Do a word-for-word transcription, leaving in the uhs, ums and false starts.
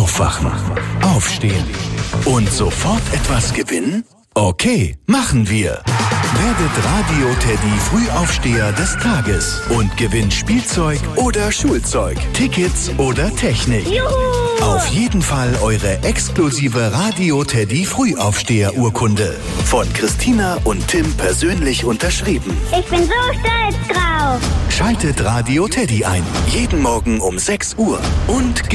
Aufwachen, aufstehen und sofort etwas gewinnen? Okay, machen wir. Werdet Radio Teddy Frühaufsteher des Tages und gewinnt Spielzeug oder Schulzeug, Tickets oder Technik. Juhu! Auf jeden Fall eure exklusive Radio Teddy Frühaufsteher-Urkunde. Von Christina und Tim persönlich unterschrieben. Ich bin so stolz drauf. Schaltet Radio Teddy ein. Jeden Morgen um sechs Uhr. Und